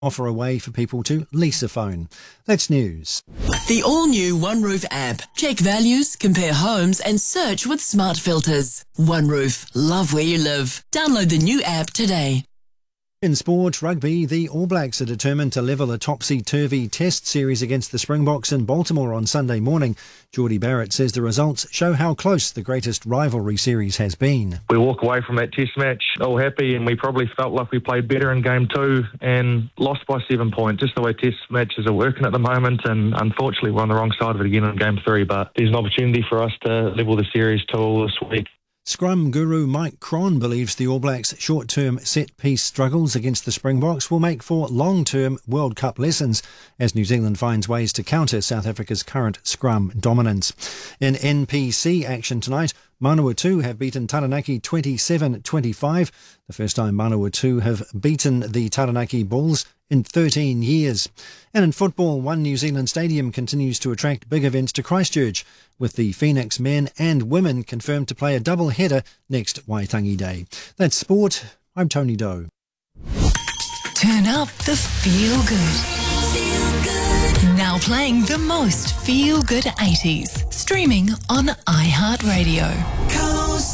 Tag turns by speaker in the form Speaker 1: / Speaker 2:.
Speaker 1: offer a way for people to lease a phone. That's news.
Speaker 2: The all-new OneRoof app. Check values, compare homes and search with smart filters. OneRoof. Love where you live. Download the new app today.
Speaker 1: In sport, rugby, the All Blacks are determined to level a topsy-turvy test series against the Springboks in Baltimore on Sunday morning. Geordie Barrett says the results show how close the greatest rivalry series has been.
Speaker 3: We walk away from that test match all happy, and we probably felt like we played better in game 2 and lost by 7 points. Just the way test matches are working at the moment, and unfortunately we're on the wrong side of it again in game 3, but there's an opportunity for us to level the series 2 this week.
Speaker 1: Scrum guru Mike Cron believes the All Blacks' short-term set-piece struggles against the Springboks will make for long-term World Cup lessons as New Zealand finds ways to counter South Africa's current scrum dominance. In NPC action tonight, Manawatu have beaten Taranaki 27-25, the first time Manawatu have beaten the Taranaki Bulls in 13 years. And in football, One New Zealand Stadium continues to attract big events to Christchurch, with the Phoenix men and women confirmed to play a double header next Waitangi Day. That's sport. I'm Tony Doe.
Speaker 4: Turn up the feel good. Now playing the most feel good 80s. Streaming on iHeartRadio.